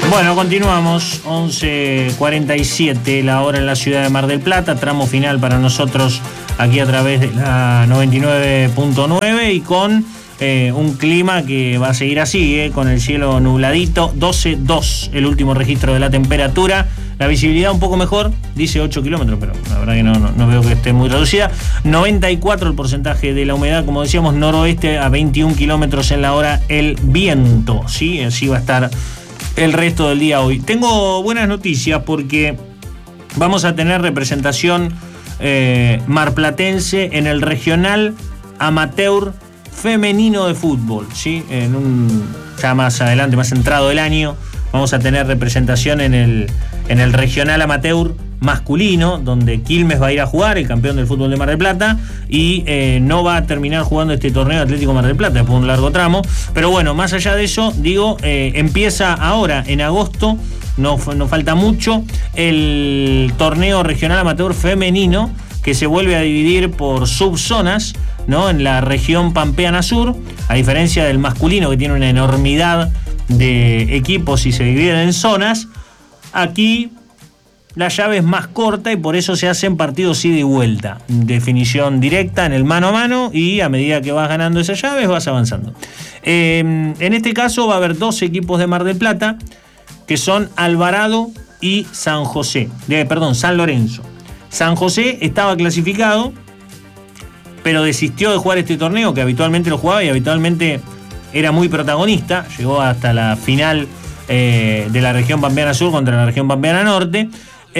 Bueno, continuamos, 11:47 la hora en la ciudad de Mar del Plata, tramo final para nosotros aquí a través de la 99.9 y con un clima que va a seguir así, con el cielo nubladito, 12.2 el último registro de la temperatura, la visibilidad un poco mejor, dice 8 kilómetros, pero la verdad que no veo que esté muy reducida, 94 el porcentaje de la humedad, como decíamos, noroeste a 21 kilómetros en la hora el viento, ¿sí? Así va a estar el resto del día hoy. Tengo buenas noticias porque vamos a tener representación marplatense en el regional amateur femenino de fútbol, ¿sí? Ya más adelante, más entrado el año, vamos a tener representación en el regional amateur masculino, donde Quilmes va a ir a jugar, el campeón del fútbol de Mar del Plata, y no va a terminar jugando este torneo Atlético Mar del Plata después de un largo tramo. Pero bueno, más allá de eso, digo, empieza ahora, en agosto, no falta mucho, el torneo regional amateur femenino, que se vuelve a dividir por subzonas, ¿no? En la región Pampeana Sur, a diferencia del masculino, que tiene una enormidad de equipos y se dividen en zonas, aquí la llave es más corta y por eso se hacen partidos ida y vuelta. Definición directa en el mano a mano y a medida que vas ganando esas llaves vas avanzando. En este caso va a haber dos equipos de Mar del Plata que son Alvarado y San Lorenzo. San José estaba clasificado, pero desistió de jugar este torneo que habitualmente lo jugaba y habitualmente era muy protagonista. Llegó hasta la final de la región Pampeana Sur contra la región Pampeana Norte.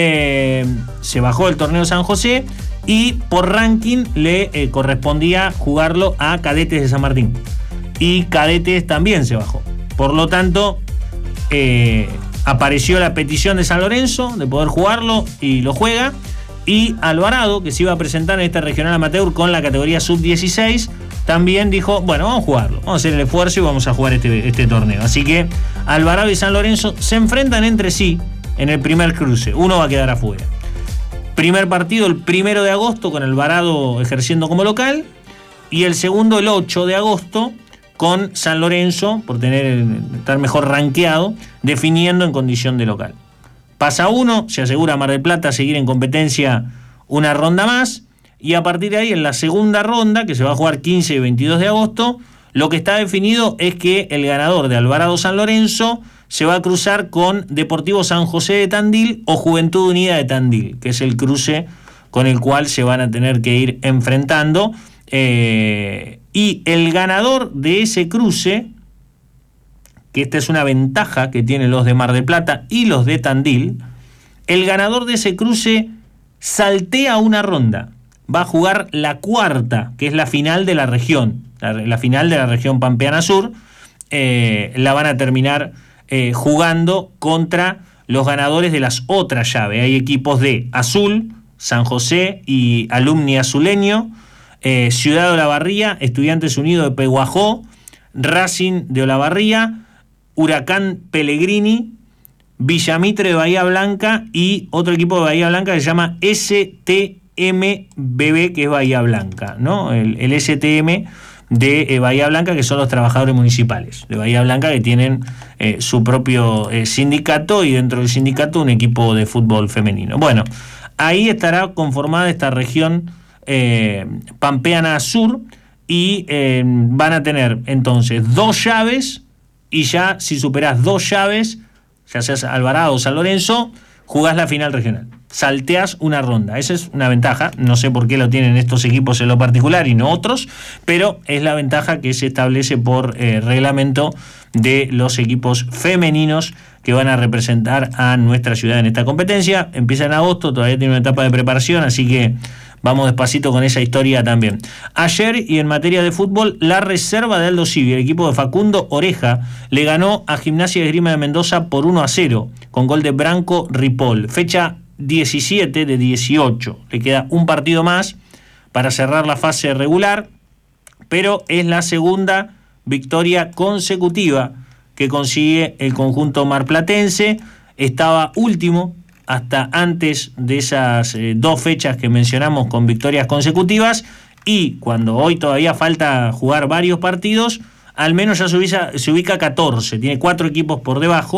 Se bajó el torneo San José y por ranking le correspondía jugarlo a Cadetes de San Martín. Y Cadetes también se bajó. Por lo tanto, apareció la petición de San Lorenzo de poder jugarlo y lo juega. Y Alvarado, que se iba a presentar en este regional amateur con la categoría sub-16, también dijo, bueno, vamos a jugarlo, vamos a hacer el esfuerzo y vamos a jugar este torneo. Así que Alvarado y San Lorenzo se enfrentan entre sí en el primer cruce. Uno va a quedar afuera. Primer partido el 1 de agosto con Alvarado ejerciendo como local y el segundo el 8 de agosto con San Lorenzo, por estar mejor rankeado, definiendo en condición de local. Pasa uno, se asegura a Mar del Plata seguir en competencia una ronda más y a partir de ahí en la segunda ronda, que se va a jugar 15 y 22 de agosto, lo que está definido es que el ganador de Alvarado San Lorenzo se va a cruzar con Deportivo San José de Tandil o Juventud Unida de Tandil, que es el cruce con el cual se van a tener que ir enfrentando. Y el ganador de ese cruce, que esta es una ventaja que tienen los de Mar del Plata y los de Tandil, el ganador de ese cruce saltea una ronda. Va a jugar la cuarta, que es la final de la región. La final de la región Pampeana Sur. La van a terminar jugando contra los ganadores de las otras llaves. Hay equipos de Azul, San José y Alumni Azuleño, Ciudad de Olavarría, Estudiantes Unidos de Peguajó, Racing de Olavarría, Huracán Pellegrini, Villamitre de Bahía Blanca y otro equipo de Bahía Blanca que se llama STMBB, que es Bahía Blanca, ¿no? El STM de Bahía Blanca, que son los trabajadores municipales de Bahía Blanca, que tienen su propio sindicato y dentro del sindicato un equipo de fútbol femenino. Bueno, ahí estará conformada esta región Pampeana Sur y van a tener entonces 2 llaves y ya si superás 2 llaves, ya seas Alvarado o San Lorenzo, jugás la final regional. Salteás una ronda. Esa es una ventaja. No sé por qué lo tienen estos equipos en lo particular y no otros, pero es la ventaja que se establece por reglamento de los equipos femeninos que van a representar a nuestra ciudad en esta competencia. Empieza en agosto, todavía tiene una etapa de preparación, así que vamos despacito con esa historia también. Ayer, y en materia de fútbol, la reserva de Aldo Civi, el equipo de Facundo Oreja, le ganó a Gimnasia de Esgrima de Mendoza por 1-0, con gol de Branco Ripoll. Fecha 17 de 18. Le queda un partido más para cerrar la fase regular, pero es la segunda victoria consecutiva que consigue el conjunto marplatense. Estaba último hasta antes de esas 2 fechas que mencionamos con victorias consecutivas, y cuando hoy todavía falta jugar varios partidos, al menos ya se ubica 14, tiene 4 equipos por debajo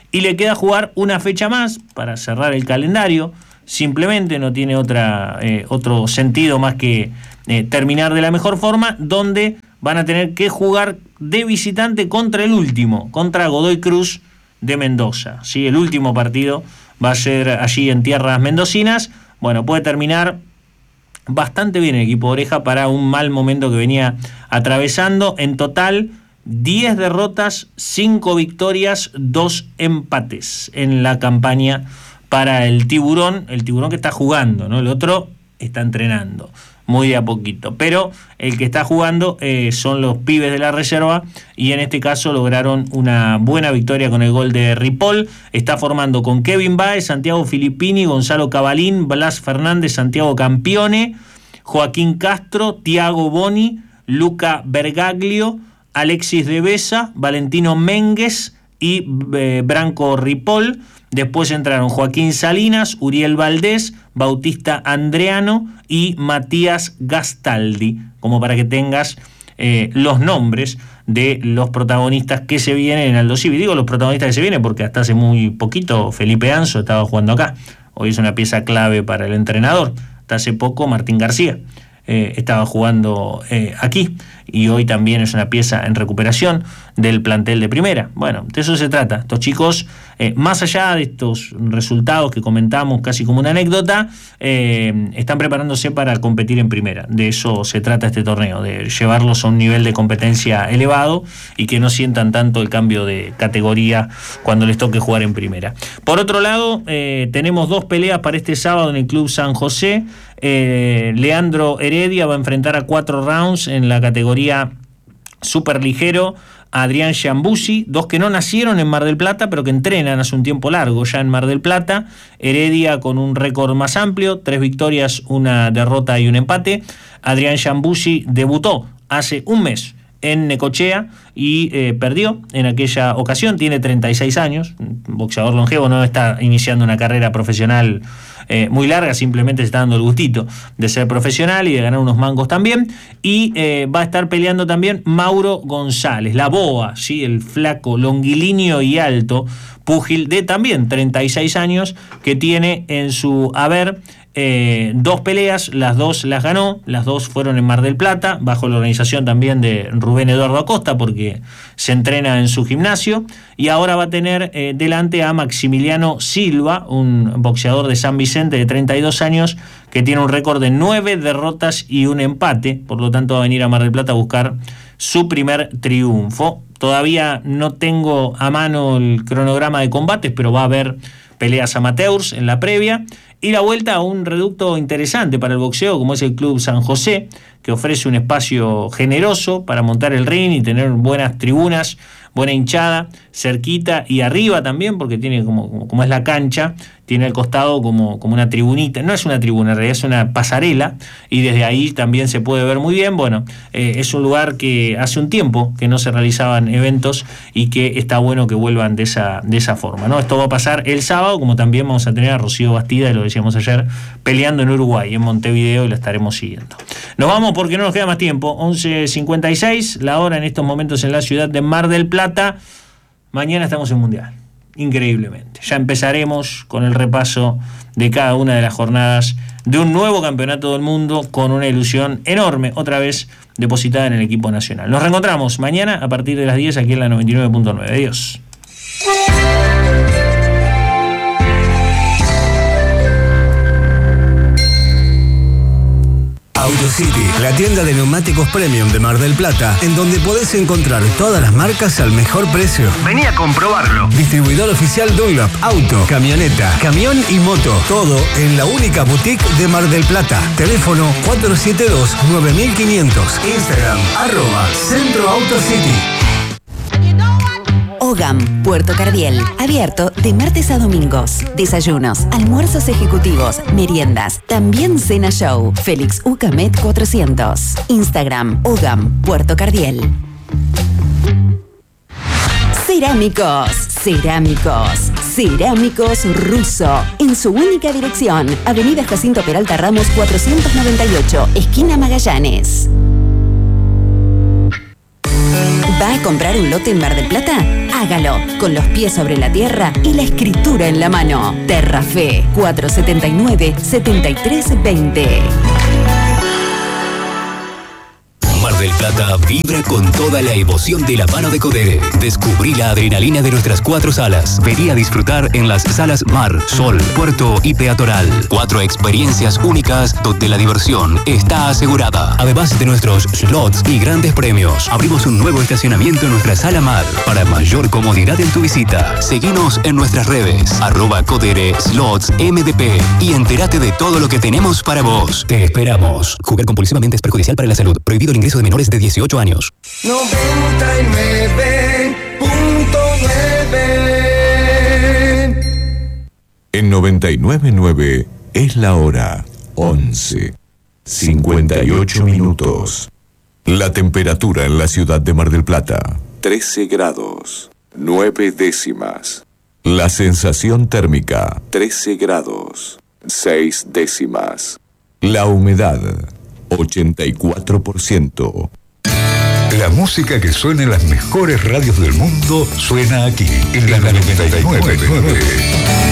y le queda jugar una fecha más para cerrar el calendario. Simplemente no tiene otro sentido más que terminar de la mejor forma, donde van a tener que jugar de visitante contra el último, contra Godoy Cruz de Mendoza. ¿Sí? El último partido va a ser allí en tierras mendocinas. Bueno, puede terminar bastante bien el equipo de Oreja para un mal momento que venía atravesando. En total, 10 derrotas, 5 victorias, 2 empates en la campaña para el tiburón que está jugando, ¿no? El otro está entrenando muy de a poquito, pero el que está jugando son los pibes de la reserva, y en este caso lograron una buena victoria con el gol de Ripoll. Está formando con Kevin Baez, Santiago Filippini, Gonzalo Cabalín, Blas Fernández, Santiago Campione, Joaquín Castro, Tiago Boni, Luca Bergaglio, Alexis de Besa, Valentino Ménguez y Branco Ripoll. Después entraron Joaquín Salinas, Uriel Valdés, Bautista Andreano y Matías Gastaldi, como para que tengas los nombres de los protagonistas que se vienen en Aldo Civi. Digo los protagonistas que se vienen porque hasta hace muy poquito Felipe Anzo estaba jugando acá. Hoy es una pieza clave para el entrenador. Hasta hace poco Martín García estaba jugando aquí, y hoy también es una pieza en recuperación del plantel de primera. Bueno, de eso se trata. Estos chicos, más allá de estos resultados que comentamos casi como una anécdota, están preparándose para competir en primera. De eso se trata este torneo, de llevarlos a un nivel de competencia elevado y que no sientan tanto el cambio de categoría cuando les toque jugar en primera. Por otro lado, tenemos 2 peleas para este sábado en el Club San José. Leandro Heredia va a enfrentar a 4 rounds en la categoría superligero a Adrián Giambusi, 2 que no nacieron en Mar del Plata, pero que entrenan hace un tiempo largo ya en Mar del Plata. Heredia con un récord más amplio, 3 victorias, 1 derrota y 1 empate. Adrián Giambusi debutó hace un mes en Necochea y perdió en aquella ocasión. Tiene 36 años, boxeador longevo, no está iniciando una carrera profesional muy larga, simplemente se está dando el gustito de ser profesional y de ganar unos mangos también. Y va a estar peleando también Mauro González, la boa, ¿sí? El flaco, longilíneo y alto púgil de también 36 años, que tiene en su haber 2 peleas, las 2 las ganó, las 2 fueron en Mar del Plata, bajo la organización también de Rubén Eduardo Acosta, porque se entrena en su gimnasio, y ahora va a tener delante a Maximiliano Silva, un boxeador de San Vicente de 32 años, que tiene un récord de 9 derrotas y 1 empate, por lo tanto va a venir a Mar del Plata a buscar su primer triunfo. Todavía no tengo a mano el cronograma de combates, pero va a haber peleas amateurs en la previa, y la vuelta a un reducto interesante para el boxeo como es el Club San José, que ofrece un espacio generoso para montar el ring y tener buenas tribunas, buena hinchada, cerquita y arriba también, porque tiene como es la cancha, tiene al costado como una tribunita, no es una tribuna, en realidad es una pasarela, y desde ahí también se puede ver muy bien. Bueno, es un lugar que hace un tiempo que no se realizaban eventos y que está bueno que vuelvan de esa forma, ¿no? Esto va a pasar el sábado, como también vamos a tener a Rocío Bastida, lo decíamos ayer, peleando en Uruguay, en Montevideo, y la estaremos siguiendo. Nos vamos porque no nos queda más tiempo. 11:56, la hora en estos momentos en la ciudad de Mar del Plata. Mañana estamos en Mundial, increíblemente. Ya empezaremos con el repaso de cada una de las jornadas de un nuevo campeonato del mundo, con una ilusión enorme, otra vez depositada en el equipo nacional. Nos reencontramos mañana a partir de las 10 aquí en la 99.9. Adiós. AutoCity, la tienda de neumáticos premium de Mar del Plata, en donde podés encontrar todas las marcas al mejor precio. Vení a comprobarlo. Distribuidor oficial Dunlop, auto, camioneta, camión y moto. Todo en la única boutique de Mar del Plata. Teléfono 472-9500. Instagram, @CentroAutoCity. Ogam, Puerto Cardiel. Abierto de martes a domingos. Desayunos, almuerzos ejecutivos, meriendas. También cena show. Félix Ucamet 400. Instagram, Ogam, Puerto Cardiel. Cerámicos Russo. En su única dirección. Avenida Jacinto Peralta Ramos 498, esquina Magallanes. ¿Va a comprar un lote en Mar del Plata? Hágalo con los pies sobre la tierra y la escritura en la mano. Terrafe 479-7320. Mar del Plata vibra con toda la emoción de la mano de Codere. Descubrí la adrenalina de nuestras 4 salas. Vení a disfrutar en las salas Mar, Sol, Puerto y Peatonal. 4 experiencias únicas donde la diversión está asegurada. Además de nuestros slots y grandes premios, abrimos un nuevo estacionamiento en nuestra sala Mar para mayor comodidad en tu visita. Seguinos en nuestras redes @Codere Slots MDP y entérate de todo lo que tenemos para vos. Te esperamos. Jugar compulsivamente es perjudicial para la salud. Prohibido el ingreso de menores de 18 años. 99.9. En 99.9 es la hora 11:58 minutos. La temperatura en la ciudad de Mar del Plata, 13 grados, 9 décimas. La sensación térmica, 13 grados, 6 décimas. La humedad, 84%. La música que suena en las mejores radios del mundo suena aquí, en la 99.9.